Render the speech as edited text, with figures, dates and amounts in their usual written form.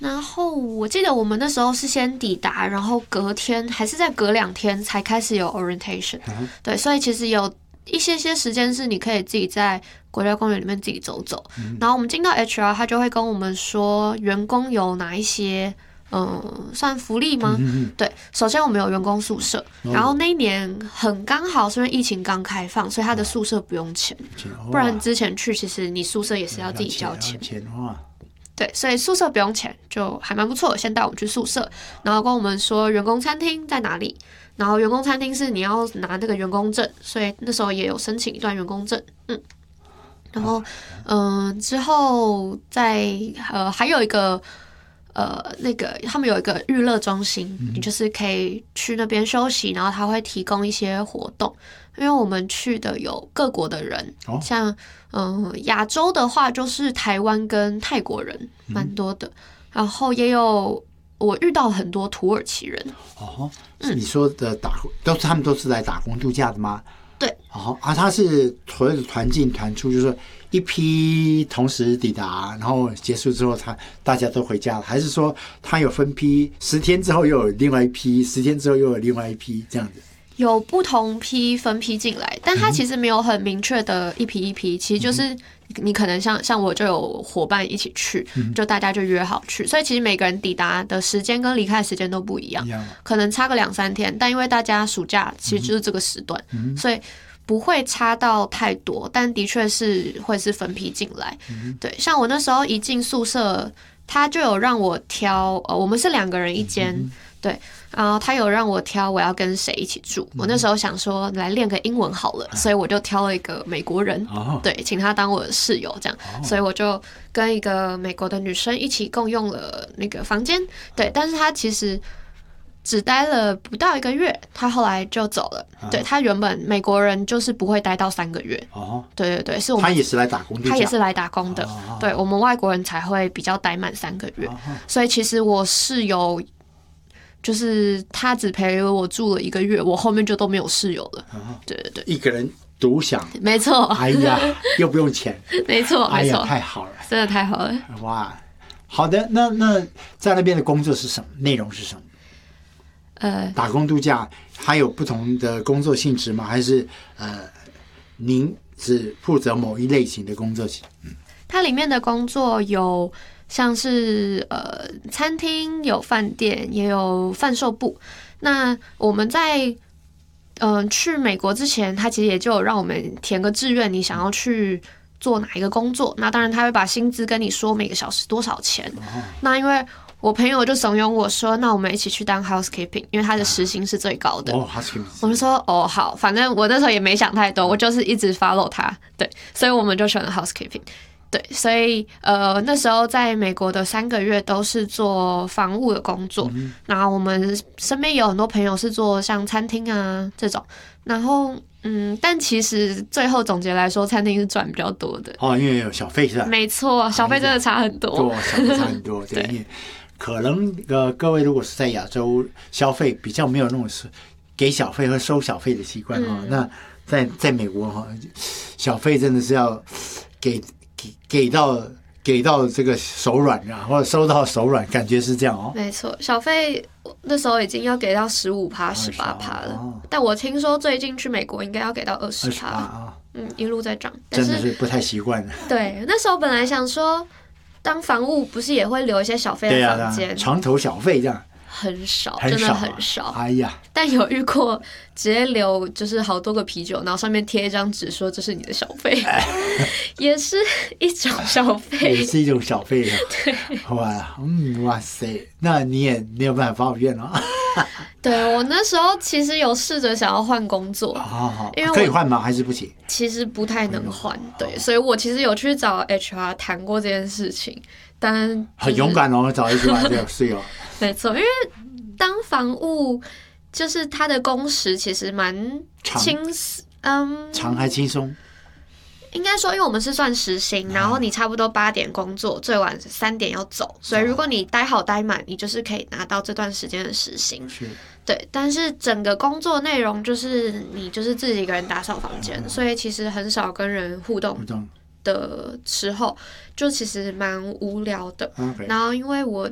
然后我记得我们那时候是先抵达，然后隔天还是再隔2天才开始有 orientation，对，所以其实有一些时间是你可以自己在国家公园里面自己走走。然后我们进到 HR， 他就会跟我们说员工有哪一些算福利吗？对，首先我们有员工宿舍，然后那一年很刚好是因为疫情刚开放，所以他的宿舍不用钱，不然之前去其实你宿舍也是要自己交钱。对，所以宿舍不用钱，就还蛮不错的。先带我们去宿舍，然后跟我们说员工餐厅在哪里。然后员工餐厅是你要拿那个员工证，所以那时候也有申请一段员工证。然后之后还有一个那个他们有一个娱乐中心，你就是可以去那边休息，然后他会提供一些活动。因为我们去的有各国的人，像亚洲的话就是台湾跟泰国人蛮多的，然后也有我遇到很多土耳其人。 你说的他们都是来打工度假的吗？ 对。 他是所谓的团进团出，就是说一批同时抵达，然后结束之后大家都回家了，还是说他有分批，10天之后又有另外一批，10天之后又有另外一批这样子？ 有不同批分批进来，但它其实没有很明确的一批一批，其实就是你可能像我就有伙伴一起去，就大家就约好去，所以其实每个人抵达的时间跟离开的时间都不一样，可能差个2-3天，但因为大家暑假其实就是这个时段，所以不会差到太多，但的确是会是分批进来。对，像我那时候一进宿舍，他就有让我挑，我们是2个人一间，对。然后他有让我挑我要跟谁一起住，我那时候想说来练个英文好了，所以我就挑了一个美国人，对，请他当我的室友这样，所以我就跟一个美国的女生一起共用了那个房间，对，但是他其实只待了不到1个月，他后来就走了。对，他原本美国人就是不会待到3个月。对对对，是我们他也是来打工的， 他也是来打工的。对，我们外国人才会比较待满3个月，所以其实我室友。就是他只陪我住了1个月，我后面就都没有室友了。对对对， 一个人独享， 没错。 哎呀，又不用钱， 没错， 哎呀，太好了， 真的太好了。 哇，好的，那在那边的工作是什么？内容是什么？打工度假还有不同的工作性质吗？还是您只负责某一类型的工作？ 它里面的工作有。像是餐厅有饭店也有贩售部，那我们在去美国之前，他其实也就有让我们填个志愿，你想要去做哪一个工作，那当然他会把薪资跟你说每个小时多少钱。那因为我朋友就怂恿我说，那我们一起去当 housekeeping， 因为他的时薪是最高的。我就说好，反正我那时候也没想太多，我就是一直 follow 他，对，所以我们就选了 housekeeping。对，所以那时候在美国的3个月都是做房务的工作，然后我们身边有很多朋友是做像餐厅啊这种，然后但其实最后总结来说，餐厅是赚比较多的因为有小费是吧？ 没错，小费真的差很多， 小费差很多，对，因为可能各位如果是在亚洲消费比较没有那种给小费和收小费的习惯那在美国小费真的是要给到这个手软啊，或者收到手软，感觉是这样没错，小费那时候已经要给到15%、18%了，但我听说最近去美国应该要给到20%一路在涨， 真的是不太习惯。 对，那时候本来想说，当房务不是也会留一些小费的房间， 床头小费这样。 很少，真的很少。 哎呀， 但有遇过直接留就是好多个啤酒，然后上面贴一张纸说这是你的小费，也是一种小费， 也是一种小费。 对， 哇塞，那你也没有办法抱怨了。 对，我那时候其实有试着想要换工作，因为可以换吗？还是不行？ 其实不太能换，对，所以我其实有去找 HR 谈过这件事情，但很勇敢找 HR 这个室友。 没错，因为当房务就是他的工时其实蛮长还轻松。 应该说，因为我们是算时薪，然后你差不多8点工作，最晚3点要走，所以如果你待好待满，你就是可以拿到这段时间的时薪。对，但是整个工作内容就是你就是自己一个人打扫房间，所以其实很少跟人互动的时候，就其实蛮无聊的。然后因为我